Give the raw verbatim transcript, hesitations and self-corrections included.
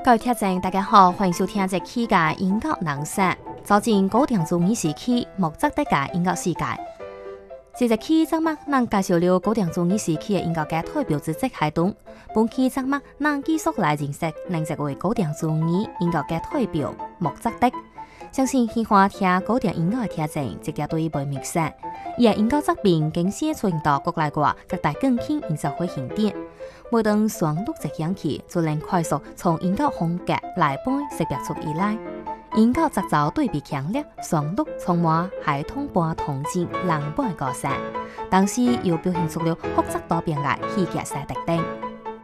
各位聽眾，大家好，歡迎收聽這期嘅音樂人生。走進高點鐘二時期，莫則得嘅音樂世界。這隻期節目能介紹了高點鐘二時期嘅音樂嘅代表之一係東。本期節目能繼續來認識另一位高點鐘二音樂嘅代表莫則得。相信喜歡聽古典音樂嘅聽眾，直接對伊袂陌生。伊嘅音樂作品經常出現到國內外各大更新演奏會慶典。每當雙錄一響起，就能快速從音樂風格來本識別出伊來。音樂節奏對比強烈，雙錄充滿系統般同情人本嘅歌聲，同時又表現出了複雜多變嘅戲劇性特點。